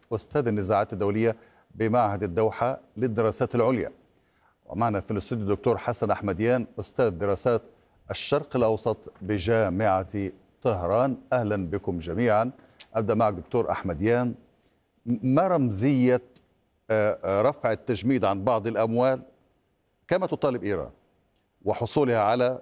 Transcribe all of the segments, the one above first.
أستاذ النزاعات الدولية بمعهد الدوحة للدراسات العليا. ومعنا في الاستوديو الدكتور حسن أحمديان، أستاذ دراسات الشرق الأوسط بجامعة طهران. أهلا بكم جميعا. أبدأ معك دكتور أحمديان، ما رمزية رفع التجميد عن بعض الأموال كما تطالب إيران وحصولها على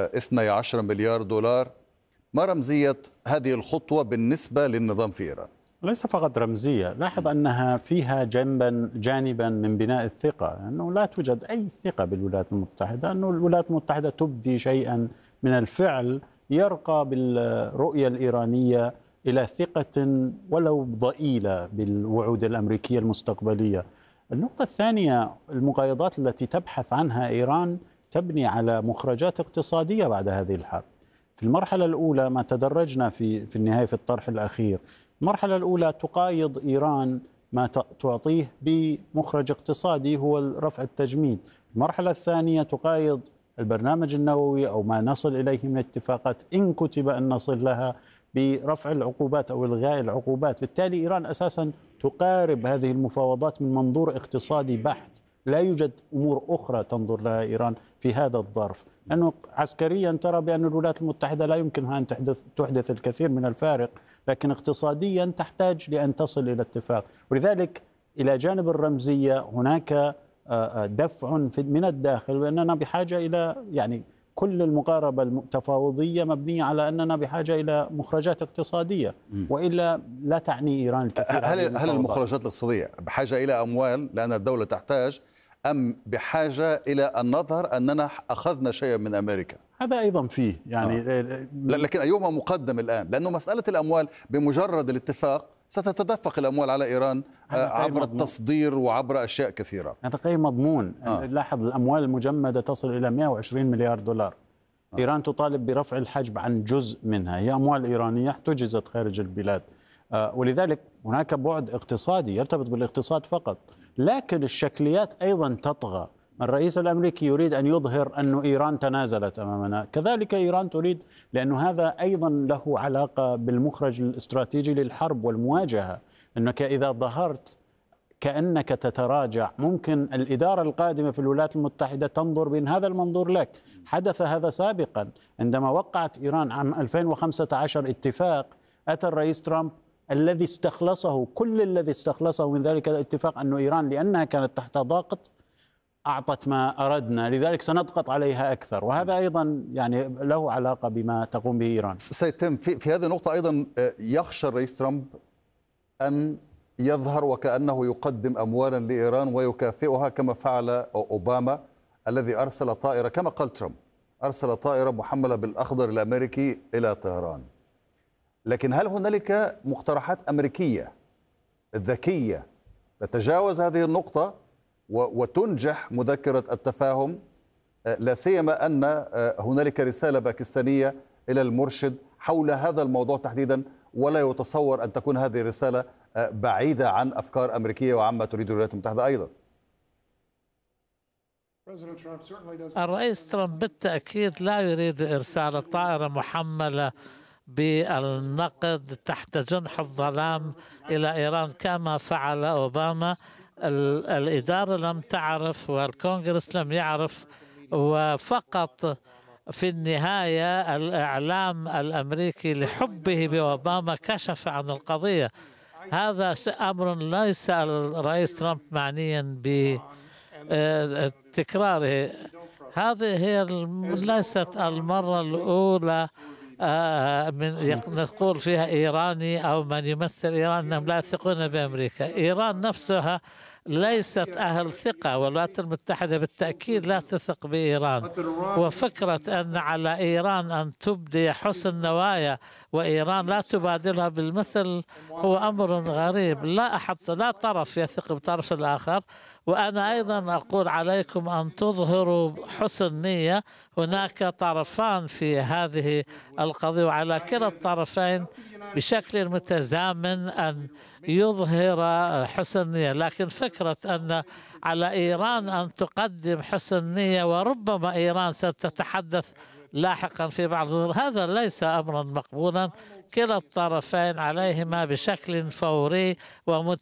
12 مليار دولار؟ ما رمزية هذه الخطوة بالنسبة للنظام في إيران؟ ليس فقط رمزية، لاحظ أنها فيها جانبا من بناء الثقة، أنه لا توجد أي ثقة بالولايات المتحدة، أنه الولايات المتحدة تبدي شيئا من الفعل يرقى بالرؤية الإيرانية إلى ثقة ولو ضئيلة بالوعود الأمريكية المستقبلية. النقطة الثانية، المقايضات التي تبحث عنها إيران تبني على مخرجات اقتصادية بعد هذه الحرب. في المرحلة الأولى ما تدرجنا في النهاية في الطرح الأخير، المرحلة الأولى تقايض إيران ما تعطيه بمخرج اقتصادي هو رفع التجميد. المرحلة الثانية تقايض البرنامج النووي أو ما نصل إليه من اتفاقات إن كتب أن نصل لها برفع العقوبات أو إلغاء العقوبات. بالتالي إيران أساسا تقارب هذه المفاوضات من منظور اقتصادي بحت، لا يوجد أمور أخرى تنظر لها إيران في هذا الظرف، لأنه عسكريا ترى بأن الولايات المتحدة لا يمكنها أن تحدث الكثير من الفارق، لكن اقتصاديا تحتاج لأن تصل إلى اتفاق. ولذلك إلى جانب الرمزية هناك دفع من الداخل بأننا بحاجة إلى كل المقاربة التفاوضية مبنية على أننا بحاجة إلى مخرجات اقتصادية، وإلا لا تعني إيران الكثير. هل المخرجات الاقتصادية بحاجة إلى أموال لأن الدولة تحتاج، أم بحاجة إلى أن نظهر أننا أخذنا شيئا من أمريكا؟ هذا أيضا فيه لكن أيهما مقدم الآن؟ لأنه مسألة الأموال بمجرد الاتفاق ستتدفق الأموال على إيران عبر التصدير وعبر أشياء كثيرة. هذا غير مضمون. لاحظ الأموال المجمدة تصل إلى 120 مليار دولار. إيران تطالب برفع الحجب عن جزء منها، هي أموال إيرانية احتجزت خارج البلاد. ولذلك هناك بعد اقتصادي يرتبط بالاقتصاد فقط، لكن الشكليات أيضا تطغى. الرئيس الأمريكي يريد أن يظهر أن إيران تنازلت أمامنا، كذلك إيران تريد، لأن هذا أيضا له علاقة بالمخرج الاستراتيجي للحرب والمواجهة، أنك إذا ظهرت كأنك تتراجع ممكن الإدارة القادمة في الولايات المتحدة تنظر بأن هذا المنظور لك. حدث هذا سابقا عندما وقعت إيران عام 2015 اتفاق، أتى الرئيس ترامب الذي استخلصه، كل الذي استخلصه من ذلك الاتفاق أن إيران لأنها كانت تحت ضغط أعطت ما أردنا، لذلك سنضغط عليها أكثر. وهذا أيضا له علاقة بما تقوم به إيران. سيتم في هذه النقطة أيضا يخشى الرئيس ترامب أن يظهر وكأنه يقدم أموالا لإيران ويكافئها كما فعل أوباما الذي أرسل طائرة، كما قال ترامب، أرسل طائرة محملة بالأخضر الأمريكي إلى طهران. لكن هل هنالك مقترحات أمريكية ذكية تتجاوز هذه النقطة وتنجح مذكرة التفاهم، لا سيما أن هنالك رسالة باكستانية إلى المرشد حول هذا الموضوع تحديدا، ولا يتصور أن تكون هذه الرسالة بعيدة عن أفكار أمريكية وعما تريد الولايات المتحدة أيضا؟ الرئيس ترامب بالتأكيد لا يريد إرسال طائرة محملة بالنقد تحت جنح الظلام إلى إيران كما فعل أوباما. الإدارة لم تعرف والكونغرس لم يعرف، وفقط في النهاية الإعلام الأمريكي لحبه بأوباما كشف عن القضية. هذا أمر ليس الرئيس ترامب معنيا بتكراره. هذه هي ليست المرة الأولى نقول فيها إيراني أو من يمثل إيران أنهم لا يثقون بأمريكا. إيران نفسها ليست أهل ثقة، والولايات المتحدة بالتأكيد لا تثق بإيران. وفكرة أن على إيران أن تبدي حسن نوايا وإيران لا تبادلها بالمثل هو أمر غريب. لا طرف يثق بطرف الآخر. وأنا أيضا أقول عليكم أن تظهروا حسن نية. هناك طرفان في هذه القضية، وعلى كلا الطرفين بشكل متزامن أن يظهر حسن نية. لكن فكرة أن على إيران أن تقدم حسن نية وربما إيران ستتحدث لاحقا في بعض الأمور، هذا ليس أمرا مقبولا. كلا الطرفين عليهما بشكل فوري